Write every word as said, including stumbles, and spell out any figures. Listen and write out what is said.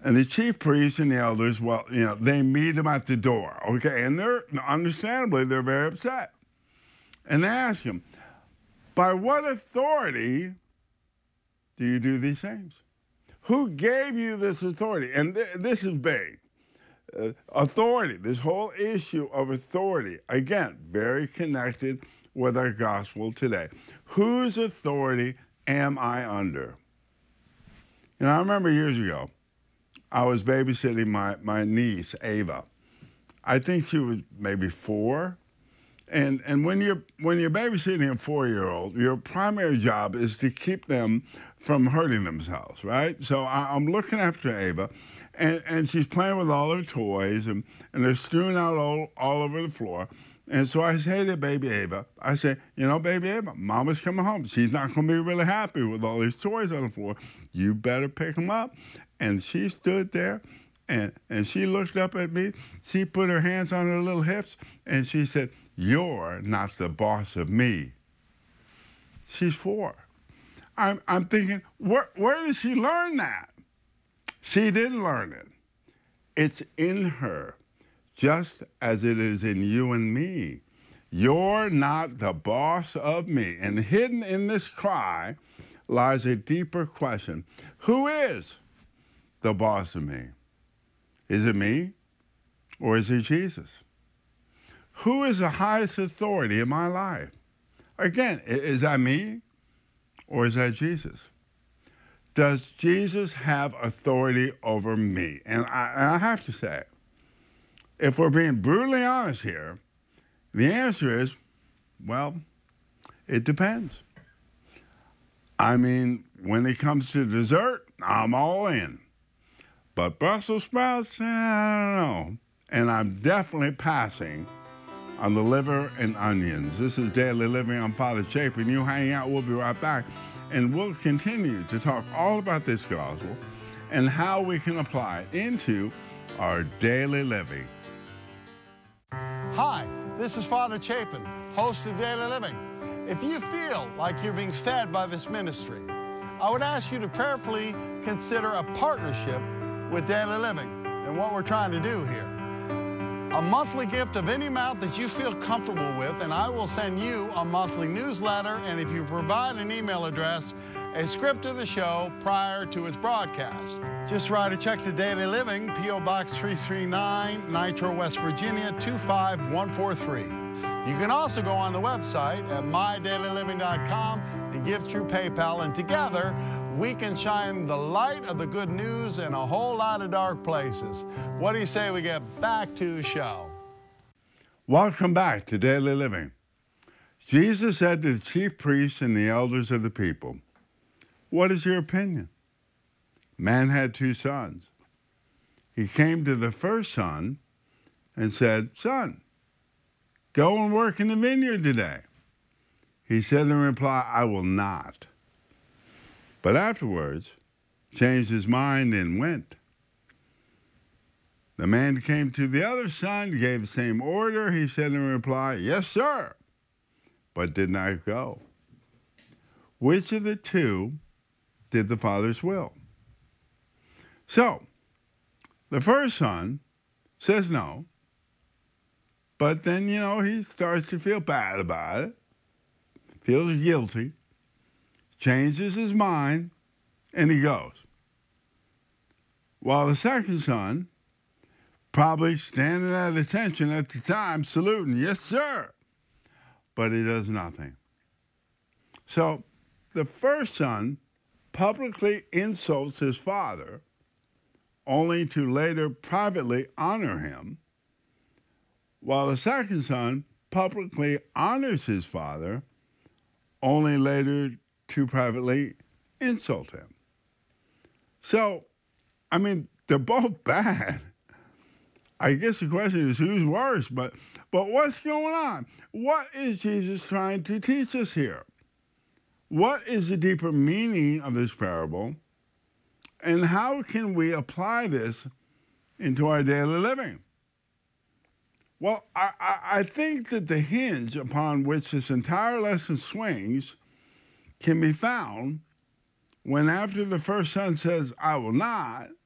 And the chief priests and the elders, well, you know, they meet him at the door, okay? And they're, understandably, they're very upset. And they ask him, by what authority do you do these things? Who gave you this authority? And th- this is big. Uh, authority, this whole issue of authority, again, very connected with our gospel today. Whose authority am I under? You know, I remember years ago, I was babysitting my, my niece, Ava. I think she was maybe four. And and when you're when you're babysitting a four-year-old, your primary job is to keep them from hurting themselves, right? So I, I'm looking after Ava, and, and she's playing with all her toys, and, and they're strewn out all, all over the floor. And so I say to baby Ava, I say, you know, baby Ava, Mama's coming home. She's not going to be really happy with all these toys on the floor. You better pick them up. And she stood there, and, and she looked up at me. She put her hands on her little hips, and she said, you're not the boss of me. She's four. I'm, I'm thinking, where, where did she learn that? She didn't learn it. It's in her, just as it is in you and me. You're not the boss of me. And hidden in this cry lies a deeper question. Who is the boss of me? Is it me, or is it Jesus? Who is the highest authority in my life? Again, is that me, or is that Jesus? Does Jesus have authority over me? And I, and I have to say, if we're being brutally honest here, the answer is, well, it depends. I mean, when it comes to dessert, I'm all in. But Brussels sprouts, I don't know. And I'm definitely passing on the liver and onions. This is Daily Living. I'm Father Chapin. You hang out. We'll be right back. And we'll continue to talk all about this gospel and how we can apply it into our daily living. Hi, this is Father Chapin, host of Daily Living. If you feel like you're being fed by this ministry, I would ask you to prayerfully consider a partnership with Daily Living and what we're trying to do here. A monthly gift of any amount that you feel comfortable with, and I will send you a monthly newsletter, and if you provide an email address, a script of the show prior to its broadcast. Just write a check to Daily Living, P O Box three three nine, Nitro, West Virginia, two five one four three. You can also go on the website at my daily living dot com and give through PayPal, and together we can shine the light of the good news in a whole lot of dark places. What do you say we get back to the show? Welcome back to Daily Living. Jesus said to the chief priests and the elders of the people, what is your opinion? Man had two sons. He came to the first son and said, son, go and work in the vineyard today. He said in reply, I will not. But afterwards, changed his mind and went. The man came to the other son, gave the same order. He said in reply, yes, sir, but did not go. Which of the two did the father's will? So, the first son says no, but then, you know, he starts to feel bad about it, feels guilty, changes his mind, and he goes. While the second son, probably standing at attention at the time, saluting, yes, sir, but he does nothing. So the first son publicly insults his father, only to later privately honor him, while the second son publicly honors his father, only later to privately insult him. So, I mean, they're both bad. I guess the question is who's worse, but, but what's going on? What is Jesus trying to teach us here? What is the deeper meaning of this parable, and how can we apply this into our daily living? Well, I, I, I think that the hinge upon which this entire lesson swings can be found when after the first son says, I will not,